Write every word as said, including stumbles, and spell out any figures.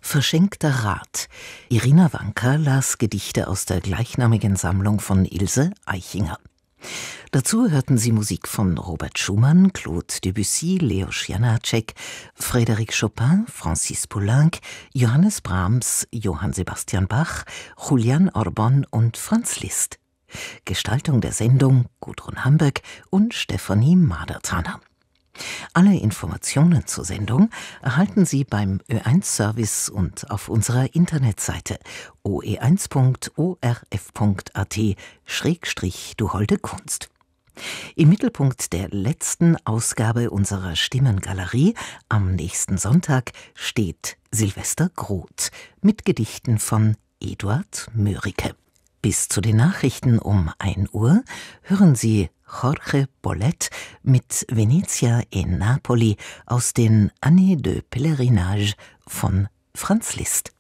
Verschenkter Rat. Irina Wanka las Gedichte aus der gleichnamigen Sammlung von Ilse Aichinger. Dazu hörten Sie Musik von Robert Schumann, Claude Debussy, Leos Janáček, Frédéric Chopin, Francis Poulenc, Johannes Brahms, Johann Sebastian Bach, Julian Orbon und Franz Liszt. Gestaltung der Sendung Gudrun Hamburg und Stefanie Madertaner. Alle Informationen zur Sendung erhalten Sie beim Ö eins Service und auf unserer Internetseite o e eins punkt o r f punkt a t Schrägstrich du holde Kunst. Im Mittelpunkt der letzten Ausgabe unserer Stimmengalerie am nächsten Sonntag steht Silvester Groth mit Gedichten von Eduard Mörike. Bis zu den Nachrichten um ein Uhr hören Sie Jorge Bolet mit Venezia e Napoli aus den Années de Pèlerinage von Franz Liszt.